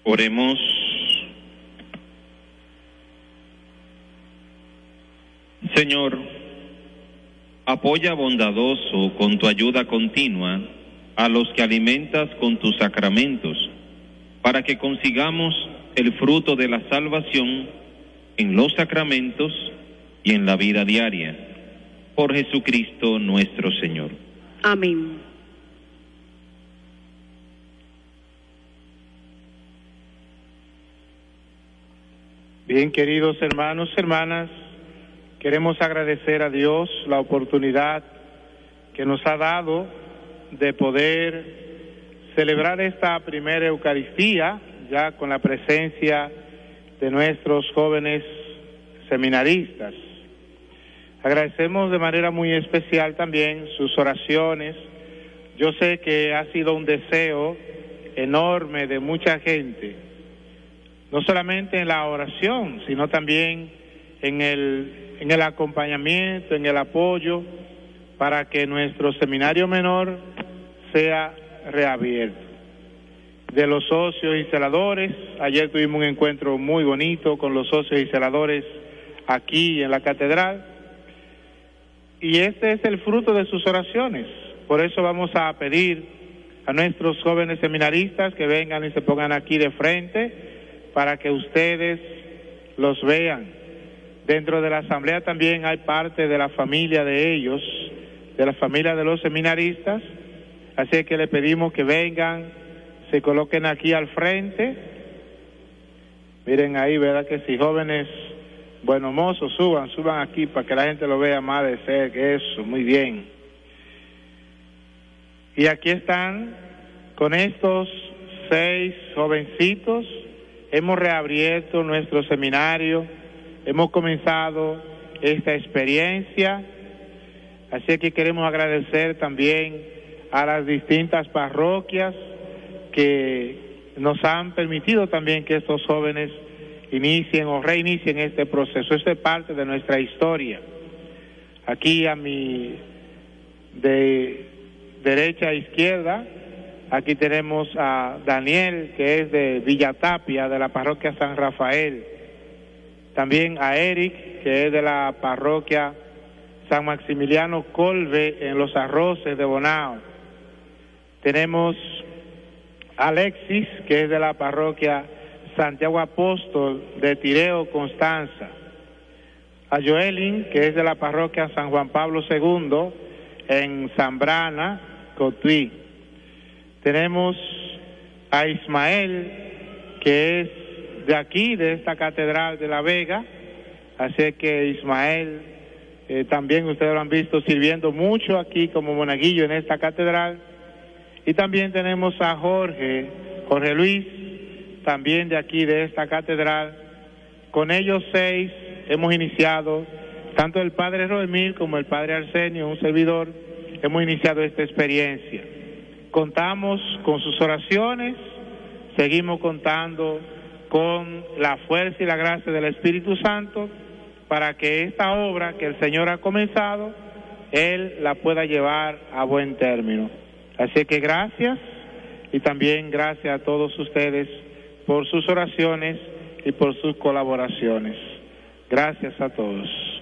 Oremos. Señor, apoya bondadoso con tu ayuda continua a los que alimentas con tus sacramentos, para que consigamos el fruto de la salvación en los sacramentos y en la vida diaria. Por Jesucristo nuestro Señor. Amén. Bien, queridos hermanos, hermanas, queremos agradecer a Dios la oportunidad que nos ha dado de poder celebrar esta primera Eucaristía, ya con la presencia de nuestros jóvenes seminaristas. Agradecemos de manera muy especial también sus oraciones. Yo sé que ha sido un deseo enorme de mucha gente, no solamente en la oración, sino también en el acompañamiento, en el apoyo, para que nuestro seminario menor sea reabierto. De los socios y celadores, ayer tuvimos un encuentro muy bonito con los socios y celadores aquí en la catedral, y este es el fruto de sus oraciones. Por eso vamos a pedir a nuestros jóvenes seminaristas que vengan y se pongan aquí de frente para que ustedes los vean. Dentro de la asamblea también hay parte de la familia de ellos, de la familia de los seminaristas, así que le pedimos que vengan, se coloquen aquí al frente. Miren ahí, ¿verdad que sí? Jóvenes, bueno, mozos, suban aquí para que la gente lo vea más de cerca. Eso, muy bien. Y aquí están, con estos 6 jovencitos, hemos reabierto nuestro seminario, hemos comenzado esta experiencia, así que queremos agradecer también a las distintas parroquias que nos han permitido también que estos jóvenes inicien o reinicien este proceso. Esto es parte de nuestra historia. Aquí a mi derecha e izquierda, aquí tenemos a Daniel, que es de Villatapia, de la parroquia San Rafael. También a Eric, que es de la parroquia San Maximiliano Colbe, en Los Arroces de Bonao. Tenemos a Alexis, que es de la parroquia Santiago Apóstol de Tireo, Constanza. A Joelin, que es de la parroquia San Juan Pablo II, en Zambrana, Cotuí. Tenemos a Ismael, que es de aquí, de esta catedral de La Vega, así que Ismael, también ustedes lo han visto sirviendo mucho aquí como monaguillo en esta catedral. Y también tenemos a Jorge Luis, también de aquí, de esta catedral. Con ellos 6 hemos iniciado, tanto el padre Roemil como el padre Arsenio, un servidor, hemos iniciado esta experiencia. Contamos con sus oraciones, seguimos contando con la fuerza y la gracia del Espíritu Santo para que esta obra que el Señor ha comenzado, Él la pueda llevar a buen término. Así que gracias, y también gracias a todos ustedes por sus oraciones y por sus colaboraciones. Gracias a todos.